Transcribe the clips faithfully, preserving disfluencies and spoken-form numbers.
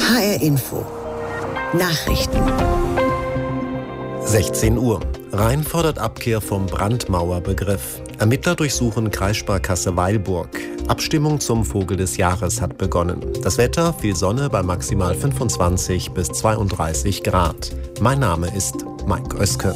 H R Info. Nachrichten. sechzehn Uhr. Rhein fordert Abkehr vom Brandmauerbegriff. Ermittler durchsuchen Kreissparkasse Weilburg. Abstimmung zum Vogel des Jahres hat begonnen. Das Wetter, viel Sonne bei maximal fünfundzwanzig bis zweiunddreißig Grad. Mein Name ist Mike Oeske.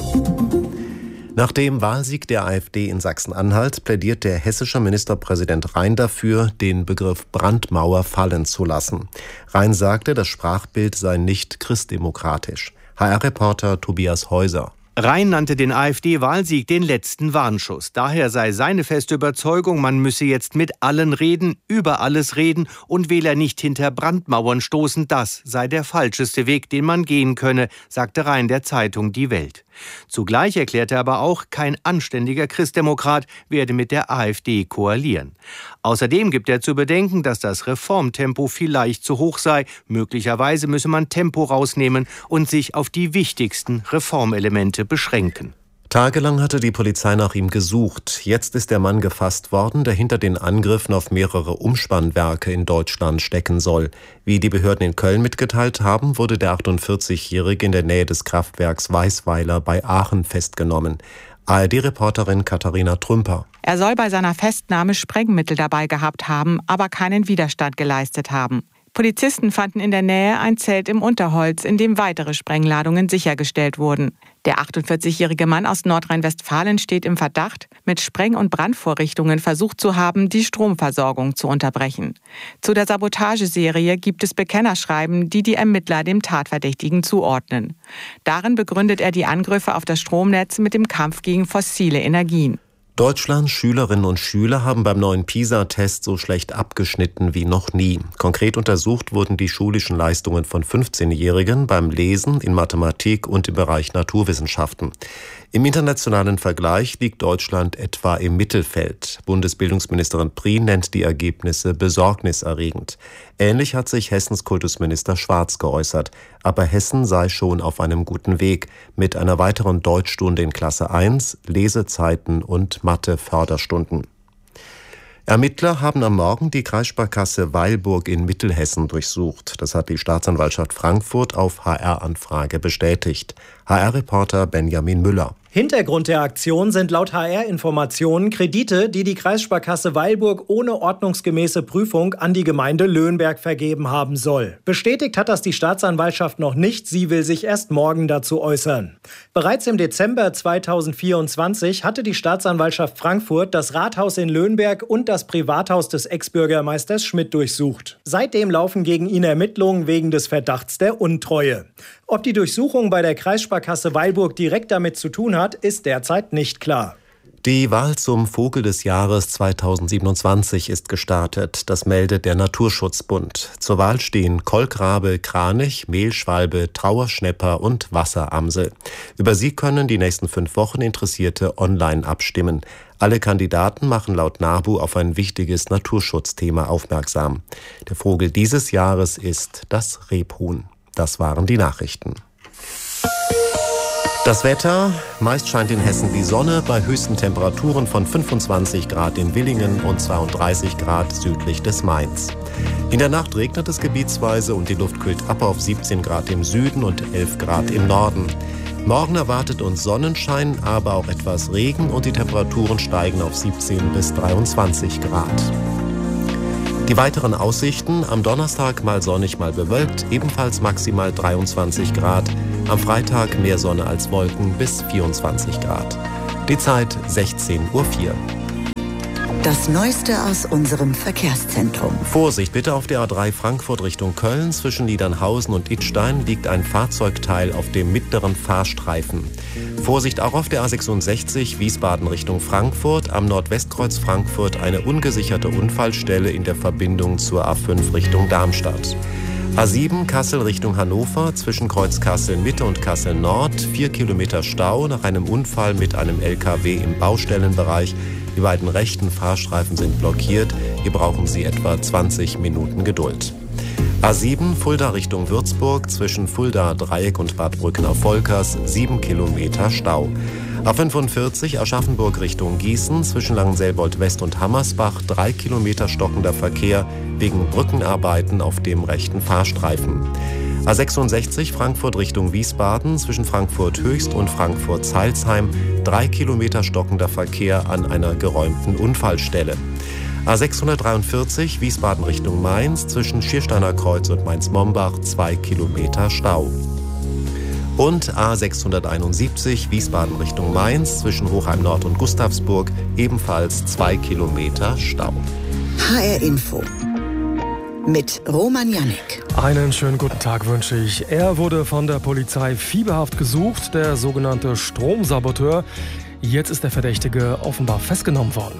Nach dem Wahlsieg der AfD in Sachsen-Anhalt plädiert der hessische Ministerpräsident Rhein dafür, den Begriff Brandmauer fallen zu lassen. Rhein sagte, das Sprachbild sei nicht christdemokratisch. H R-Reporter Tobias Häuser. Rhein nannte den AfD-Wahlsieg den letzten Warnschuss. Daher sei seine feste Überzeugung, man müsse jetzt mit allen reden, über alles reden und Wähler nicht hinter Brandmauern stoßen. Das sei der falscheste Weg, den man gehen könne, sagte Rhein der Zeitung Die Welt. Zugleich erklärte er aber auch, kein anständiger Christdemokrat werde mit der AfD koalieren. Außerdem gibt er zu bedenken, dass das Reformtempo vielleicht zu hoch sei. Möglicherweise müsse man Tempo rausnehmen und sich auf die wichtigsten Reformelemente beschränken. Tagelang hatte die Polizei nach ihm gesucht. Jetzt ist der Mann gefasst worden, der hinter den Angriffen auf mehrere Umspannwerke in Deutschland stecken soll. Wie die Behörden in Köln mitgeteilt haben, wurde der achtundvierzigjährige in der Nähe des Kraftwerks Weißweiler bei Aachen festgenommen. A R D-Reporterin Katharina Trümper. Er soll bei seiner Festnahme Sprengmittel dabei gehabt haben, aber keinen Widerstand geleistet haben. Polizisten fanden in der Nähe ein Zelt im Unterholz, in dem weitere Sprengladungen sichergestellt wurden. Der achtundvierzigjährige Mann aus Nordrhein-Westfalen steht im Verdacht, mit Spreng- und Brandvorrichtungen versucht zu haben, die Stromversorgung zu unterbrechen. Zu der Sabotageserie gibt es Bekennerschreiben, die die Ermittler dem Tatverdächtigen zuordnen. Darin begründet er die Angriffe auf das Stromnetz mit dem Kampf gegen fossile Energien. Deutschlands Schülerinnen und Schüler haben beim neuen PISA-Test so schlecht abgeschnitten wie noch nie. Konkret untersucht wurden die schulischen Leistungen von fünfzehnjährigen beim Lesen, in Mathematik und im Bereich Naturwissenschaften. Im internationalen Vergleich liegt Deutschland etwa im Mittelfeld. Bundesbildungsministerin Prien nennt die Ergebnisse besorgniserregend. Ähnlich hat sich Hessens Kultusminister Schwarz geäußert. Aber Hessen sei schon auf einem guten Weg mit einer weiteren Deutschstunde in Klasse eins, Lesezeiten und Mathe-Förderstunden. Ermittler haben am Morgen die Kreissparkasse Weilburg in Mittelhessen durchsucht. Das hat die Staatsanwaltschaft Frankfurt auf H R-Anfrage bestätigt. H R-Reporter Benjamin Müller. Hintergrund der Aktion sind laut H R-Informationen Kredite, die die Kreissparkasse Weilburg ohne ordnungsgemäße Prüfung an die Gemeinde Löhnberg vergeben haben soll. Bestätigt hat das die Staatsanwaltschaft noch nicht, sie will sich erst morgen dazu äußern. Bereits im Dezember zweitausendvierundzwanzig hatte die Staatsanwaltschaft Frankfurt das Rathaus in Löhnberg und das Privathaus des Ex-Bürgermeisters Schmidt durchsucht. Seitdem laufen gegen ihn Ermittlungen wegen des Verdachts der Untreue. Ob die Durchsuchung bei der Kreissparkasse Weilburg direkt damit zu tun hat, ist derzeit nicht klar. Die Wahl zum Vogel des Jahres zweitausendsiebenundzwanzig ist gestartet. Das meldet der Naturschutzbund. Zur Wahl stehen Kolkrabe, Kranich, Mehlschwalbe, Trauerschnäpper und Wasseramsel. Über sie können die nächsten fünf Wochen Interessierte online abstimmen. Alle Kandidaten machen laut NABU auf ein wichtiges Naturschutzthema aufmerksam. Der Vogel dieses Jahres ist das Rebhuhn. Das waren die Nachrichten. Das Wetter, meist scheint in Hessen die Sonne bei höchsten Temperaturen von fünfundzwanzig Grad in Villingen und zweiunddreißig Grad südlich des Mains. In der Nacht regnet es gebietsweise und die Luft kühlt ab auf siebzehn Grad im Süden und elf Grad im Norden. Morgen erwartet uns Sonnenschein, aber auch etwas Regen und die Temperaturen steigen auf siebzehn bis dreiundzwanzig Grad. Die weiteren Aussichten: am Donnerstag mal sonnig, mal bewölkt, ebenfalls maximal dreiundzwanzig Grad. Am Freitag mehr Sonne als Wolken bis vierundzwanzig Grad. Die Zeit sechzehn Uhr vier. Das Neueste aus unserem Verkehrszentrum. Vorsicht bitte auf der A drei Frankfurt Richtung Köln. Zwischen Niedernhausen und Idstein liegt ein Fahrzeugteil auf dem mittleren Fahrstreifen. Vorsicht auch auf der A sechsundsechzig Wiesbaden Richtung Frankfurt. Am Nordwestkreuz Frankfurt eine ungesicherte Unfallstelle in der Verbindung zur A fünf Richtung Darmstadt. A sieben Kassel Richtung Hannover, zwischen Kreuz Kassel Mitte und Kassel Nord, vier Kilometer Stau nach einem Unfall mit einem L K W im Baustellenbereich. Die beiden rechten Fahrstreifen sind blockiert. Hier brauchen Sie etwa zwanzig Minuten Geduld. A sieben Fulda Richtung Würzburg, zwischen Fulda Dreieck und Bad Brücken auf Volkers, sieben Kilometer Stau. A fünfundvierzig Aschaffenburg Richtung Gießen zwischen Langenselbold West und Hammersbach drei Kilometer stockender Verkehr wegen Brückenarbeiten auf dem rechten Fahrstreifen. A sechsundsechzig Frankfurt Richtung Wiesbaden zwischen Frankfurt Höchst und Frankfurt Zeilsheim drei Kilometer stockender Verkehr an einer geräumten Unfallstelle. A sechshundertdreiundvierzig Wiesbaden Richtung Mainz zwischen Schiersteiner Kreuz und Mainz-Mombach zwei Kilometer Stau. Und A sechshunderteinundsiebzig Wiesbaden Richtung Mainz zwischen Hochheim Nord und Gustavsburg ebenfalls zwei Kilometer Stau. H R Info mit Roman Jannik. Einen schönen guten Tag wünsche ich. Er wurde von der Polizei fieberhaft gesucht, der sogenannte Stromsaboteur. Jetzt ist der Verdächtige offenbar festgenommen worden.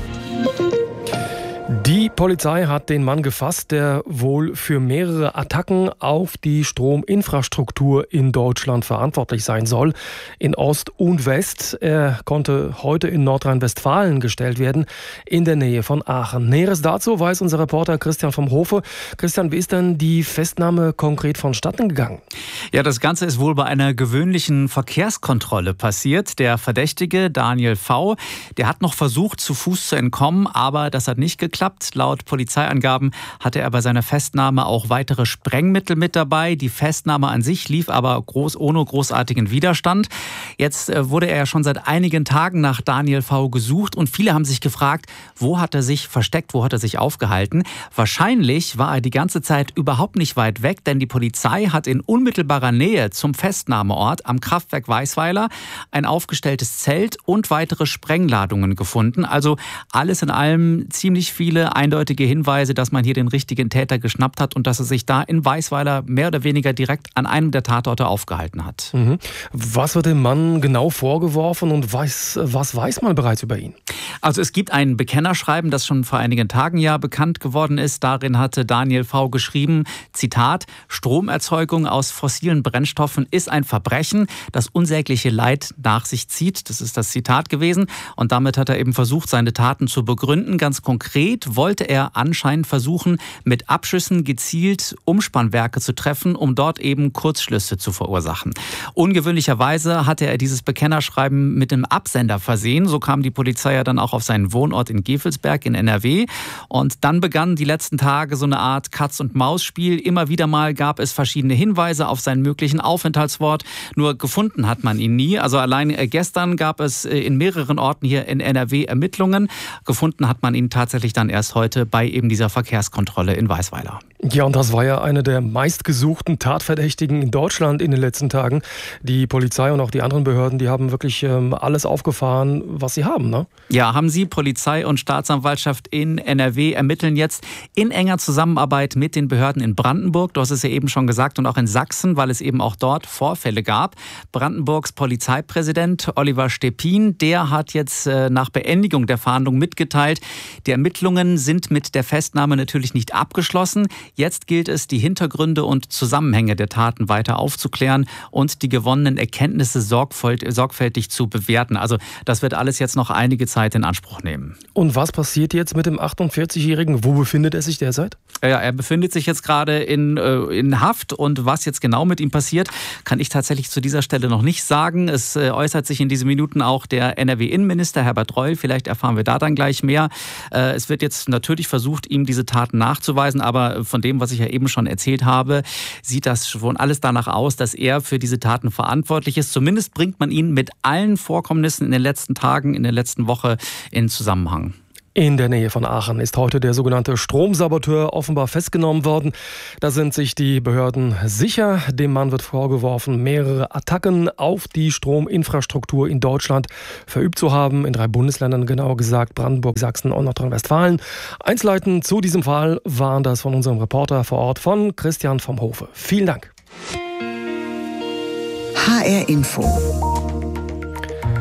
Die Polizei hat den Mann gefasst, der wohl für mehrere Attacken auf die Strominfrastruktur in Deutschland verantwortlich sein soll, in Ost und West. Er konnte heute in Nordrhein-Westfalen gestellt werden, in der Nähe von Aachen. Näheres dazu weiß unser Reporter Christian vom Hofe. Christian, wie ist denn die Festnahme konkret vonstatten gegangen? Ja, das Ganze ist wohl bei einer gewöhnlichen Verkehrskontrolle passiert. Der Verdächtige, Daniel V., der hat noch versucht, zu Fuß zu entkommen, aber das hat nicht geklappt. Laut Polizeiangaben hatte er bei seiner Festnahme auch weitere Sprengmittel mit dabei. Die Festnahme an sich lief aber groß, ohne großartigen Widerstand. Jetzt wurde er ja schon seit einigen Tagen nach Daniel V. gesucht und viele haben sich gefragt, wo hat er sich versteckt, wo hat er sich aufgehalten? Wahrscheinlich war er die ganze Zeit überhaupt nicht weit weg, denn die Polizei hat in unmittelbarer Nähe zum Festnahmeort am Kraftwerk Weisweiler ein aufgestelltes Zelt und weitere Sprengladungen gefunden. Also alles in allem ziemlich viele eindeutige Hinweise, dass man hier den richtigen Täter geschnappt hat und dass er sich da in Weisweiler mehr oder weniger direkt an einem der Tatorte aufgehalten hat. Mhm. Was wird dem Mann genau vorgeworfen und weiß, was weiß man bereits über ihn? Also es gibt ein Bekennerschreiben, das schon vor einigen Tagen ja bekannt geworden ist. Darin hatte Daniel V. geschrieben, Zitat, Stromerzeugung aus fossilen Brennstoffen ist ein Verbrechen, das unsägliche Leid nach sich zieht. Das ist das Zitat gewesen. Und damit hat er eben versucht, seine Taten zu begründen. Ganz konkret wollte er anscheinend versuchen, mit Abschüssen gezielt Umspannwerke zu treffen, um dort eben Kurzschlüsse zu verursachen. Ungewöhnlicherweise hatte er dieses Bekennerschreiben mit einem Absender versehen. So kam die Polizei ja dann auch auf seinen Wohnort in Gevelsberg in N R W. Und dann begannen die letzten Tage so eine Art Katz-und-Maus-Spiel. Immer wieder mal gab es verschiedene Hinweise auf seinen möglichen Aufenthaltsort. Nur gefunden hat man ihn nie. Also allein gestern gab es in mehreren Orten hier in N R W Ermittlungen. Gefunden hat man ihn tatsächlich dann erst heute bei eben dieser Verkehrskontrolle in Weisweiler. Ja, und das war ja eine der meistgesuchten Tatverdächtigen in Deutschland in den letzten Tagen. Die Polizei und auch die anderen Behörden, die haben wirklich ähm, alles aufgefahren, was sie haben, ne? Ja, haben sie. Polizei und Staatsanwaltschaft in N R W ermitteln jetzt in enger Zusammenarbeit mit den Behörden in Brandenburg. Du hast es ja eben schon gesagt, und auch in Sachsen, weil es eben auch dort Vorfälle gab. Brandenburgs Polizeipräsident Oliver Stepin, der hat jetzt äh, nach Beendigung der Verhandlung mitgeteilt, die Ermittlungen sind mit der Festnahme natürlich nicht abgeschlossen. Jetzt gilt es, die Hintergründe und Zusammenhänge der Taten weiter aufzuklären und die gewonnenen Erkenntnisse sorgfältig zu bewerten. Also das wird alles jetzt noch einige Zeit in Anspruch nehmen. Und was passiert jetzt mit dem achtundvierzigjährigen? Wo befindet er sich derzeit? Ja, er befindet sich jetzt gerade in, in Haft und was jetzt genau mit ihm passiert, kann ich tatsächlich zu dieser Stelle noch nicht sagen. Es äußert sich in diesen Minuten auch der N R W-Innenminister Herbert Reul. Vielleicht erfahren wir da dann gleich mehr. Es wird jetzt natürlich versucht, ihm diese Taten nachzuweisen, aber von dem, was ich ja eben schon erzählt habe, sieht das schon alles danach aus, dass er für diese Taten verantwortlich ist. Zumindest bringt man ihn mit allen Vorkommnissen in den letzten Tagen, in der letzten Woche in Zusammenhang. In der Nähe von Aachen ist heute der sogenannte Stromsaboteur offenbar festgenommen worden. Da sind sich die Behörden sicher. Dem Mann wird vorgeworfen, mehrere Attacken auf die Strominfrastruktur in Deutschland verübt zu haben. In drei Bundesländern, genauer gesagt Brandenburg, Sachsen und Nordrhein-Westfalen. Einzelheiten zu diesem Fall waren das von unserem Reporter vor Ort, von Christian vom Hofe. Vielen Dank. H R Info.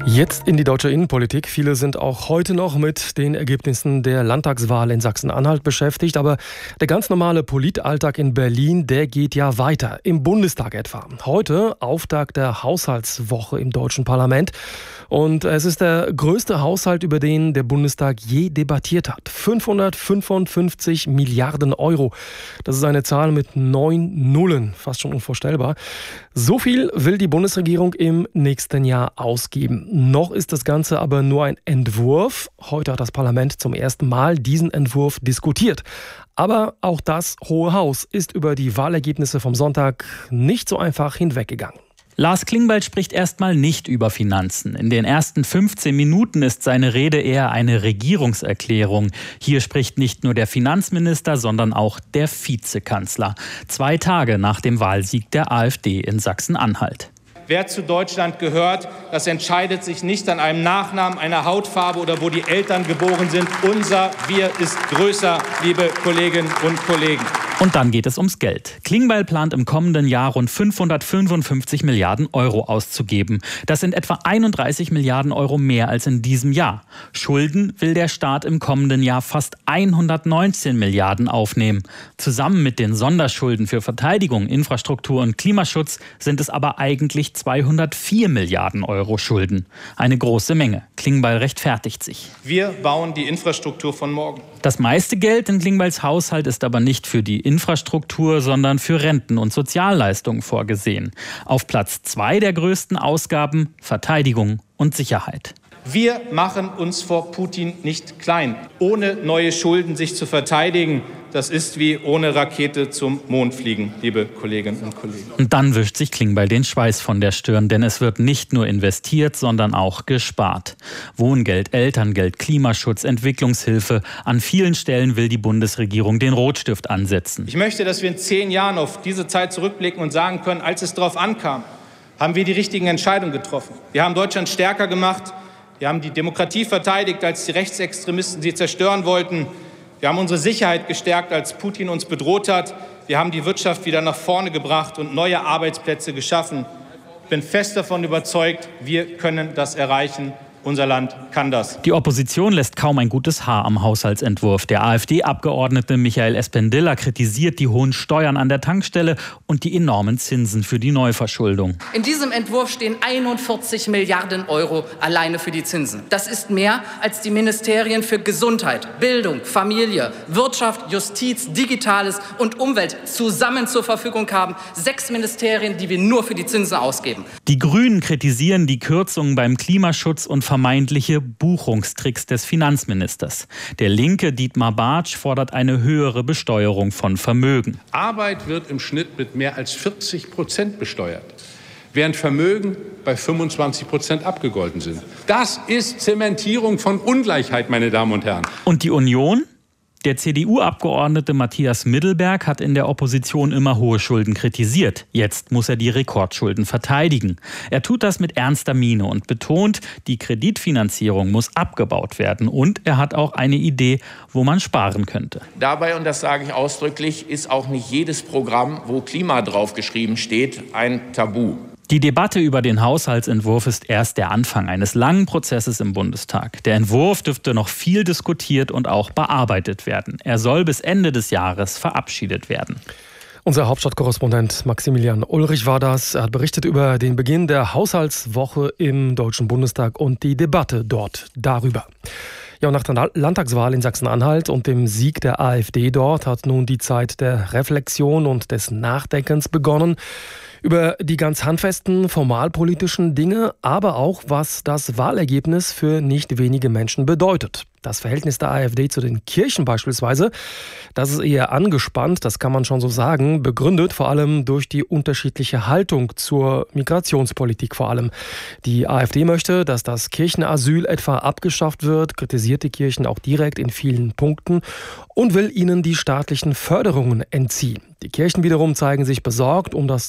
Jetzt in die deutsche Innenpolitik. Viele sind auch heute noch mit den Ergebnissen der Landtagswahl in Sachsen-Anhalt beschäftigt. Aber der ganz normale Politalltag in Berlin, der geht ja weiter. Im Bundestag etwa. Heute Auftakt der Haushaltswoche im deutschen Parlament. Und es ist der größte Haushalt, über den der Bundestag je debattiert hat. fünfhundertfünfundfünfzig Milliarden Euro. Das ist eine Zahl mit neun Nullen. Fast schon unvorstellbar. So viel will die Bundesregierung im nächsten Jahr ausgeben. Noch ist das Ganze aber nur ein Entwurf. Heute hat das Parlament zum ersten Mal diesen Entwurf diskutiert. Aber auch das Hohe Haus ist über die Wahlergebnisse vom Sonntag nicht so einfach hinweggegangen. Lars Klingbeil spricht erstmal nicht über Finanzen. In den ersten fünfzehn Minuten ist seine Rede eher eine Regierungserklärung. Hier spricht nicht nur der Finanzminister, sondern auch der Vizekanzler. Zwei Tage nach dem Wahlsieg der AfD in Sachsen-Anhalt. Wer zu Deutschland gehört, das entscheidet sich nicht an einem Nachnamen, einer Hautfarbe oder wo die Eltern geboren sind. Unser Wir ist größer, liebe Kolleginnen und Kollegen. Und dann geht es ums Geld. Klingbeil plant im kommenden Jahr rund fünfhundertfünfundfünfzig Milliarden Euro auszugeben. Das sind etwa einunddreißig Milliarden Euro mehr als in diesem Jahr. Schulden will der Staat im kommenden Jahr fast hundertneunzehn Milliarden aufnehmen. Zusammen mit den Sonderschulden für Verteidigung, Infrastruktur und Klimaschutz sind es aber eigentlich zweihundertvier Milliarden Euro Schulden. Eine große Menge. Klingbeil rechtfertigt sich. Wir bauen die Infrastruktur von morgen. Das meiste Geld in Klingbeils Haushalt ist aber nicht für die Infrastruktur, sondern für Renten und Sozialleistungen vorgesehen. Auf Platz zwei der größten Ausgaben Verteidigung und Sicherheit. Wir machen uns vor Putin nicht klein. Ohne neue Schulden sich zu verteidigen, das ist wie ohne Rakete zum Mond fliegen, liebe Kolleginnen und Kollegen. Und dann wischt sich Klingbeil den Schweiß von der Stirn, denn es wird nicht nur investiert, sondern auch gespart. Wohngeld, Elterngeld, Klimaschutz, Entwicklungshilfe. An vielen Stellen will die Bundesregierung den Rotstift ansetzen. Ich möchte, dass wir in zehn Jahren auf diese Zeit zurückblicken und sagen können, als es darauf ankam, haben wir die richtigen Entscheidungen getroffen. Wir haben Deutschland stärker gemacht. Wir haben die Demokratie verteidigt, als die Rechtsextremisten sie zerstören wollten. Wir haben unsere Sicherheit gestärkt, als Putin uns bedroht hat. Wir haben die Wirtschaft wieder nach vorne gebracht und neue Arbeitsplätze geschaffen. Ich bin fest davon überzeugt, wir können das erreichen. Unser Land kann das. Die Opposition lässt kaum ein gutes Haar am Haushaltsentwurf. Der AfD-Abgeordnete Michael Espendilla kritisiert die hohen Steuern an der Tankstelle und die enormen Zinsen für die Neuverschuldung. In diesem Entwurf stehen einundvierzig Milliarden Euro alleine für die Zinsen. Das ist mehr, als die Ministerien für Gesundheit, Bildung, Familie, Wirtschaft, Justiz, Digitales und Umwelt zusammen zur Verfügung haben. Sechs Ministerien, die wir nur für die Zinsen ausgeben. Die Grünen kritisieren die Kürzungen beim Klimaschutz und vermeintliche Buchungstricks des Finanzministers. Der linke Dietmar Bartsch fordert eine höhere Besteuerung von Vermögen. Arbeit wird im Schnitt mit mehr als vierzig Prozent besteuert, während Vermögen bei fünfundzwanzig Prozent abgegolten sind. Das ist Zementierung von Ungleichheit, meine Damen und Herren. Und die Union? Der C D U-Abgeordnete Matthias Middelberg hat in der Opposition immer hohe Schulden kritisiert. Jetzt muss er die Rekordschulden verteidigen. Er tut das mit ernster Miene und betont, die Kreditfinanzierung muss abgebaut werden. Und er hat auch eine Idee, wo man sparen könnte. Dabei, und das sage ich ausdrücklich, ist auch nicht jedes Programm, wo Klima draufgeschrieben steht, ein Tabu. Die Debatte über den Haushaltsentwurf ist erst der Anfang eines langen Prozesses im Bundestag. Der Entwurf dürfte noch viel diskutiert und auch bearbeitet werden. Er soll bis Ende des Jahres verabschiedet werden. Unser Hauptstadtkorrespondent Maximilian Ulrich war das. Er hat berichtet über den Beginn der Haushaltswoche im Deutschen Bundestag und die Debatte dort darüber. Ja, und nach der Landtagswahl in Sachsen-Anhalt und dem Sieg der AfD dort hat nun die Zeit der Reflexion und des Nachdenkens begonnen. Über die ganz handfesten formalpolitischen Dinge, aber auch, was das Wahlergebnis für nicht wenige Menschen bedeutet. Das Verhältnis der AfD zu den Kirchen beispielsweise, das ist eher angespannt, das kann man schon so sagen, begründet vor allem durch die unterschiedliche Haltung zur Migrationspolitik vor allem. Die AfD möchte, dass das Kirchenasyl etwa abgeschafft wird, kritisiert die Kirchen auch direkt in vielen Punkten und will ihnen die staatlichen Förderungen entziehen. Die Kirchen wiederum zeigen sich besorgt um das Zusammenleben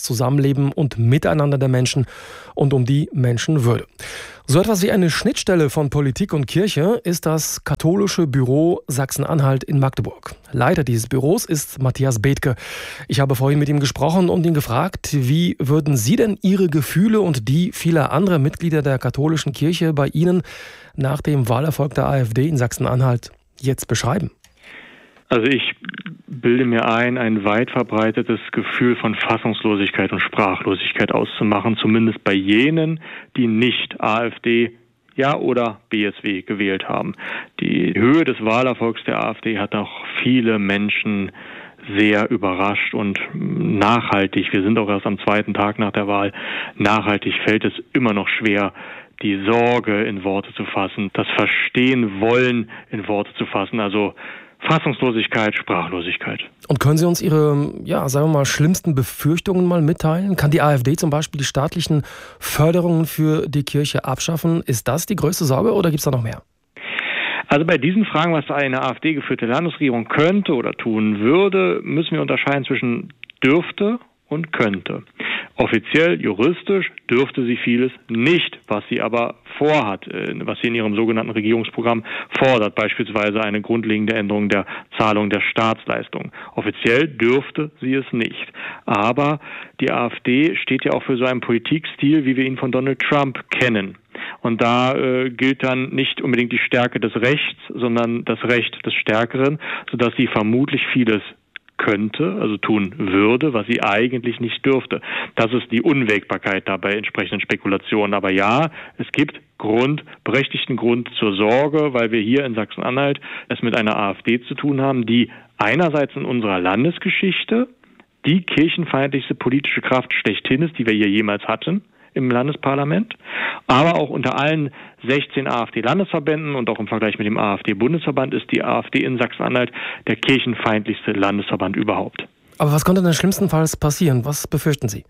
Zusammenleben und Miteinander der Menschen und um die Menschenwürde. So etwas wie eine Schnittstelle von Politik und Kirche ist das katholische Büro Sachsen-Anhalt in Magdeburg. Leiter dieses Büros ist Matthias Bethke. Ich habe vorhin mit ihm gesprochen und ihn gefragt, wie würden Sie denn Ihre Gefühle und die vieler anderer Mitglieder der katholischen Kirche bei Ihnen nach dem Wahlerfolg der AfD in Sachsen-Anhalt jetzt beschreiben? Also ich bilde mir ein, ein weit verbreitetes Gefühl von Fassungslosigkeit und Sprachlosigkeit auszumachen, zumindest bei jenen, die nicht AfD, ja oder B S W gewählt haben. Die Höhe des Wahlerfolgs der AfD hat auch viele Menschen sehr überrascht und nachhaltig, wir sind auch erst am zweiten Tag nach der Wahl, nachhaltig fällt es immer noch schwer, die Sorge in Worte zu fassen, das Verstehen wollen in Worte zu fassen, also Fassungslosigkeit, Sprachlosigkeit. Und können Sie uns Ihre, ja, sagen wir mal, schlimmsten Befürchtungen mal mitteilen? Kann die AfD zum Beispiel die staatlichen Förderungen für die Kirche abschaffen? Ist das die größte Sorge oder gibt es da noch mehr? Also bei diesen Fragen, was eine AfD-geführte Landesregierung könnte oder tun würde, müssen wir unterscheiden zwischen dürfte und könnte. Offiziell, juristisch dürfte sie vieles nicht, was sie aber vorhat, was sie in ihrem sogenannten Regierungsprogramm fordert, beispielsweise eine grundlegende Änderung der Zahlung der Staatsleistungen. Offiziell dürfte sie es nicht. Aber die AfD steht ja auch für so einen Politikstil, wie wir ihn von Donald Trump kennen. Und da äh, gilt dann nicht unbedingt die Stärke des Rechts, sondern das Recht des Stärkeren, sodass sie vermutlich vieles könnte, also tun würde, was sie eigentlich nicht dürfte. Das ist die Unwägbarkeit da bei entsprechenden Spekulationen. Aber ja, es gibt Grund, berechtigten Grund zur Sorge, weil wir hier in Sachsen-Anhalt es mit einer AfD zu tun haben, die einerseits in unserer Landesgeschichte die kirchenfeindlichste politische Kraft schlechthin ist, die wir hier jemals hatten im Landesparlament, aber auch unter allen sechzehn AfD-Landesverbänden und auch im Vergleich mit dem AfD-Bundesverband ist die AfD in Sachsen-Anhalt der kirchenfeindlichste Landesverband überhaupt. Aber was könnte denn schlimmstenfalls passieren? Was befürchten Sie?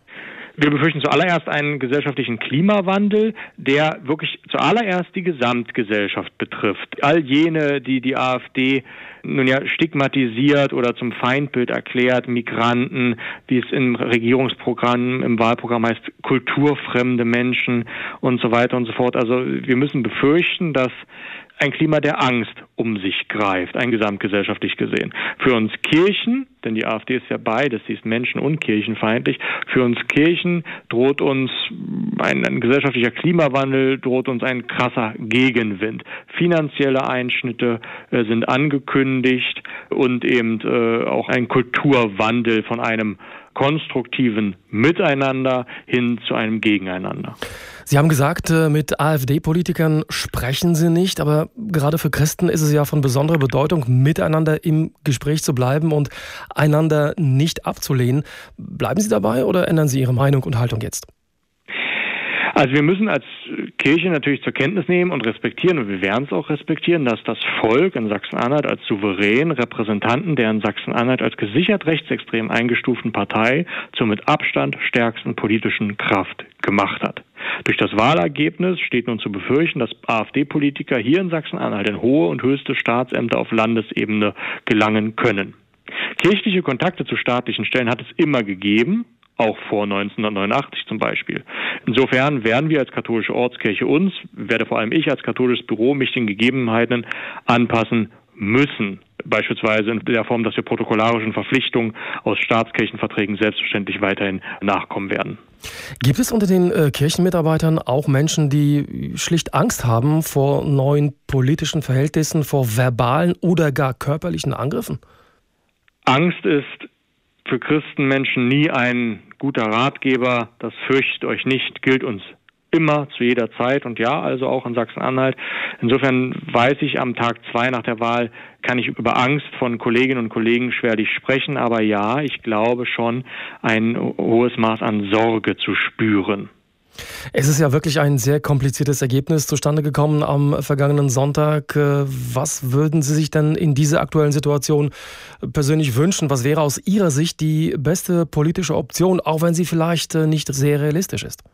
Wir befürchten zuallererst einen gesellschaftlichen Klimawandel, der wirklich zuallererst die Gesamtgesellschaft betrifft. All jene, die die AfD nun ja stigmatisiert oder zum Feindbild erklärt, Migranten, wie es im Regierungsprogramm, im Wahlprogramm heißt, kulturfremde Menschen und so weiter und so fort. Also wir müssen befürchten, dass ein Klima der Angst um sich greift, ein gesamtgesellschaftlich gesehen. Für uns Kirchen, denn die AfD ist ja beides, sie ist menschen- und kirchenfeindlich, für uns Kirchen droht uns ein, ein gesellschaftlicher Klimawandel, droht uns ein krasser Gegenwind. Finanzielle Einschnitte äh, sind angekündigt und eben äh, auch ein Kulturwandel von einem konstruktiven Miteinander hin zu einem Gegeneinander. Sie haben gesagt, mit AfD-Politikern sprechen Sie nicht, aber gerade für Christen ist es ja von besonderer Bedeutung, miteinander im Gespräch zu bleiben und einander nicht abzulehnen. Bleiben Sie dabei oder ändern Sie Ihre Meinung und Haltung jetzt? Also wir müssen als Kirche natürlich zur Kenntnis nehmen und respektieren, und wir werden es auch respektieren, dass das Volk in Sachsen-Anhalt als souverän Repräsentanten der in Sachsen-Anhalt als gesichert rechtsextrem eingestuften Partei zur mit Abstand stärksten politischen Kraft gemacht hat. Durch das Wahlergebnis steht nun zu befürchten, dass AfD-Politiker hier in Sachsen-Anhalt in hohe und höchste Staatsämter auf Landesebene gelangen können. Kirchliche Kontakte zu staatlichen Stellen hat es immer gegeben, auch vor neunzehnhundertneunundachtzig zum Beispiel. Insofern werden wir als katholische Ortskirche uns, werde vor allem ich als katholisches Büro, mich den Gegebenheiten anpassen müssen. Beispielsweise in der Form, dass wir protokollarischen Verpflichtungen aus Staatskirchenverträgen selbstverständlich weiterhin nachkommen werden. Gibt es unter den äh, Kirchenmitarbeitern auch Menschen, die schlicht Angst haben vor neuen politischen Verhältnissen, vor verbalen oder gar körperlichen Angriffen? Angst ist für Christenmenschen nie ein guter Ratgeber. Das fürchtet euch nicht, gilt uns immer, zu jeder Zeit und ja, also auch in Sachsen-Anhalt. Insofern weiß ich, am Tag zwei nach der Wahl kann ich über Angst von Kolleginnen und Kollegen schwerlich sprechen, aber ja, ich glaube schon, ein hohes Maß an Sorge zu spüren. Es ist ja wirklich ein sehr kompliziertes Ergebnis zustande gekommen am vergangenen Sonntag. Was würden Sie sich denn in dieser aktuellen Situation persönlich wünschen? Was wäre aus Ihrer Sicht die beste politische Option, auch wenn sie vielleicht nicht sehr realistisch ist?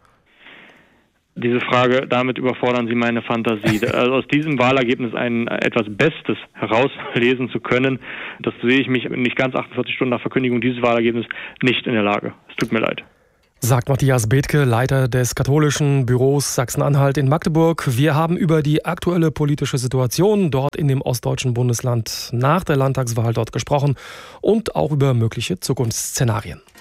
Diese Frage, damit überfordern Sie meine Fantasie. Also aus diesem Wahlergebnis ein etwas Bestes herauslesen zu können, das sehe ich mich nicht ganz achtundvierzig Stunden nach Verkündigung dieses Wahlergebnisses nicht in der Lage. Es tut mir leid. Sagt Matthias Bethke, Leiter des katholischen Büros Sachsen-Anhalt in Magdeburg. Wir haben über die aktuelle politische Situation dort in dem ostdeutschen Bundesland nach der Landtagswahl dort gesprochen und auch über mögliche Zukunftsszenarien.